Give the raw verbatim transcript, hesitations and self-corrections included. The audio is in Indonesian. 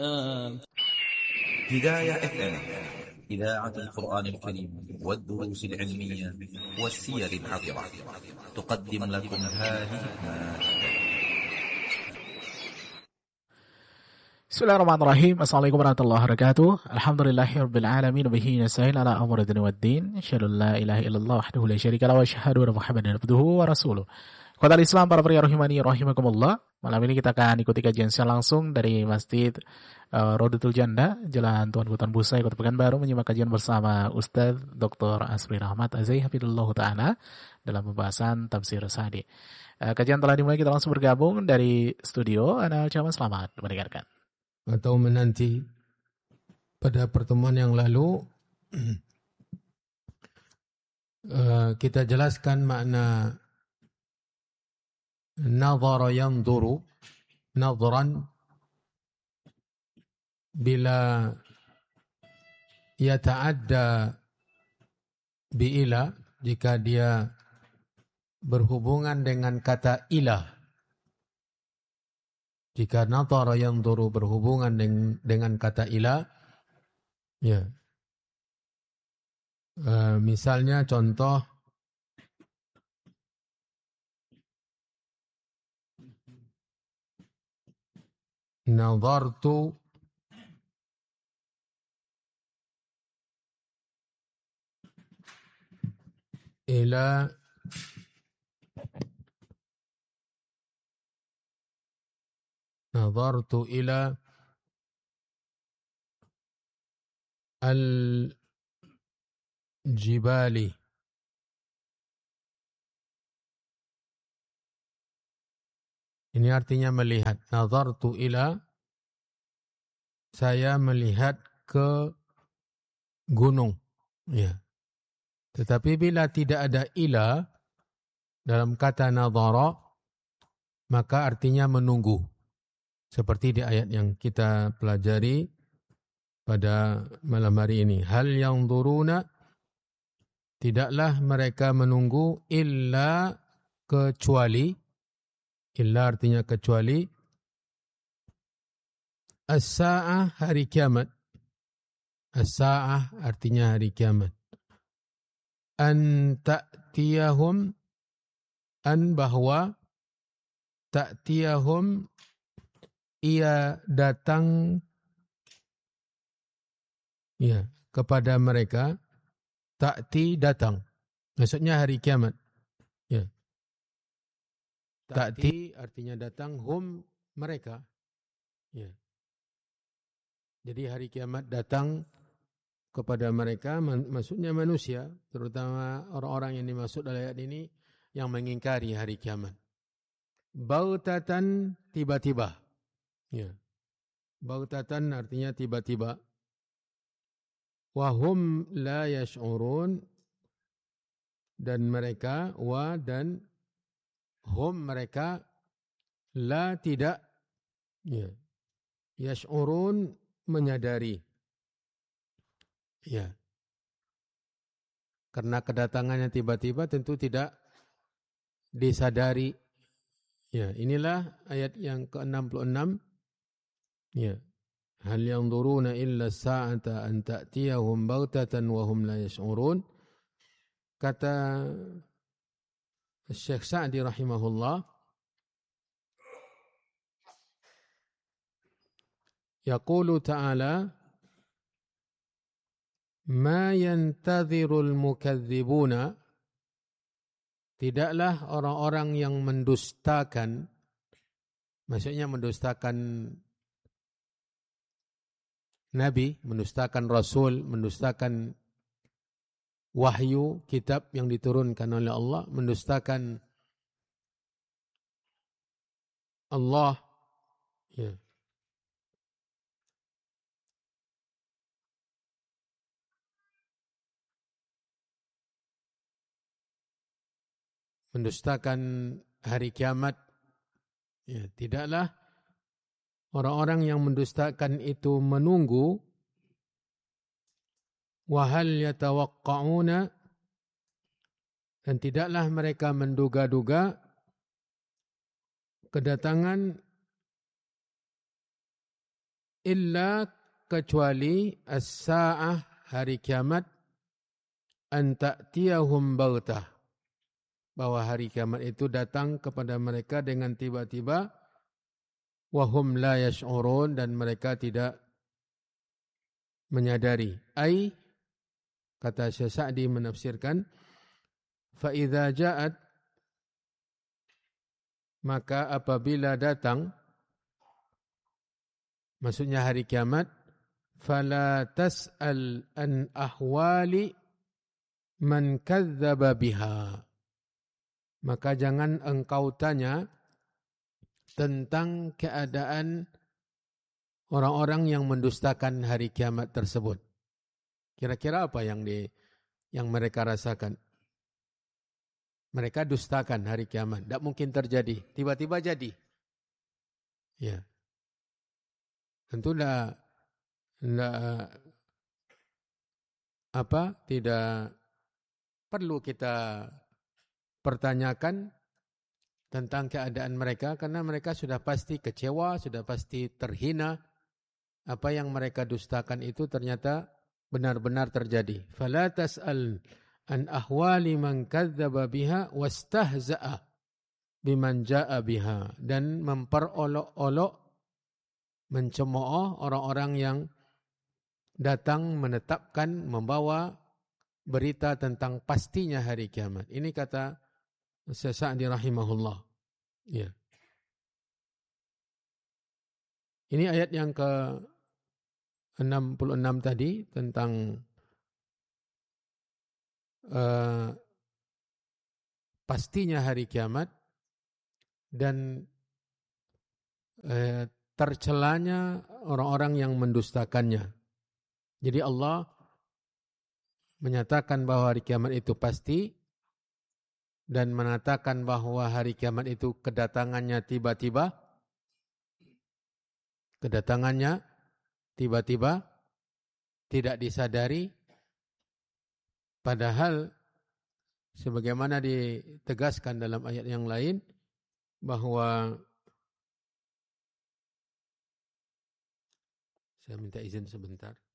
آه، هداية اف ام، إذاعة القرآن الكريم والدروس العلمية والسير العطرة، تقدم لكم هذه المادة. Bismillahirrahmanirrahim. Assalamualaikum warahmatullahi wabarakatuh. Alhamdulillahirabbil alamin bihi nasta'in ala amri dunya waddin. Asyhadu an la ilaha illallah wahdahu la syarika lahu wa asyhadu anna Muhammadan abduhu wa rasuluh. Qadal Islam para pria rahimani rahimakumullah. Malam ini kita akan ikuti kajian secara langsung dari Masjid uh, Rodatul Janda, Jalan Tuan Gutan Busai, Kota Pekanbaru, menyimak kajian bersama Ustaz Doktor Asri Rahmat Azai Hafidullah Ta'ala dalam pembahasan Tafsir Sa'di. Uh, kajian telah dimulai, kita langsung bergabung dari studio. Ana ucapkan selamat mendengarkan. Atau menanti pada pertemuan yang lalu uh, kita jelaskan makna nadhara yanzuru, nadhran bila yata'adda bi'ila, jika dia berhubungan dengan kata ilah. Jika nadhara yanzuru berhubungan dengan, dengan kata ilah, ya. Uh, misalnya contoh nadhartu ila nadhartu ila al-jibali. Ini artinya melihat. Nadhartu ila, saya melihat ke gunung. Ya. Tetapi bila tidak ada ila dalam kata nadhara, maka artinya menunggu. Seperti di ayat yang kita pelajari pada malam hari ini. Hal yanzuruna, tidaklah mereka menunggu, illa kecuali, illa artinya kecuali, as-sa'ah, hari kiamat. As-sa'ah artinya hari kiamat. An ta'tiyahum, an bahwa, ta'tiyahum ia datang, ya, kepada mereka. Ta'ti datang, maksudnya hari kiamat. Ya. Ta'ti artinya datang, hum mereka. Ya. Jadi hari kiamat datang kepada mereka, maksudnya manusia, terutama orang-orang yang dimaksud dalam ayat ini yang mengingkari hari kiamat. Bautatan, tiba-tiba. Ya. Bautatan artinya tiba-tiba. Wahum la yash'urun, dan mereka, wa dan hum mereka, la tidak, ya, yash'urun menyadari. Ya. Karena kedatangannya tiba-tiba tentu tidak disadari. Ya, inilah ayat yang ke enam puluh enam. Ya. Hal yanzuruna illa as-sa'ata an ta'tiyahum baghtatan wa hum la yash'urun. Kata Syekh Sa'di rahimahullah, yaqulu ta'ala, ma yantadhirul mukadzibuna, tidaklah orang-orang yang mendustakan, maksudnya mendustakan Nabi, mendustakan Rasul, mendustakan wahyu, kitab yang diturunkan oleh Allah, mendustakan Allah, ya. Mendustakan hari kiamat, ya, tidaklah orang-orang yang mendustakan itu menunggu, wahal yatawaqqa'una, dan tidaklah mereka menduga-duga kedatangan illa kecuali as-sa'ah hari kiamat an ta'tiyahum baghtah, bahwa hari kiamat itu datang kepada mereka dengan tiba-tiba, wa hum la yash'urun, dan mereka tidak menyadari. Ai, kata Syekh Sa'di menafsirkan, fa idza ja'at, maka apabila datang, maksudnya hari kiamat, fala tas'al an ahwali man kadzdzaba biha, maka jangan engkau tanya tentang keadaan orang-orang yang mendustakan hari kiamat tersebut. Kira-kira apa yang di yang mereka rasakan? Mereka dustakan hari kiamat, tidak mungkin terjadi, tiba-tiba jadi. Ya. Tentu tidak tidak apa? Tidak perlu kita pertanyakan tentang keadaan mereka, karena mereka sudah pasti kecewa, sudah pasti terhina. Apa yang mereka dustakan itu ternyata benar-benar terjadi. Fala tas'al an ahwali man kadzdzaba biha wastahza'a biman jaa'a biha, dan memperolok-olok, mencemooh orang-orang yang datang menetapkan, membawa berita tentang pastinya hari kiamat. Ini kata Syekh Sa'di rahimahullah. Ya. Ini ayat yang ke enam puluh enam tadi tentang uh, pastinya hari kiamat dan uh, tercelanya orang-orang yang mendustakannya. Jadi Allah menyatakan bahwa hari kiamat itu pasti dan mengatakan bahwa hari kiamat itu kedatangannya tiba-tiba. Kedatangannya tiba-tiba, tidak disadari, padahal sebagaimana ditegaskan dalam ayat yang lain bahwa, saya minta izin sebentar.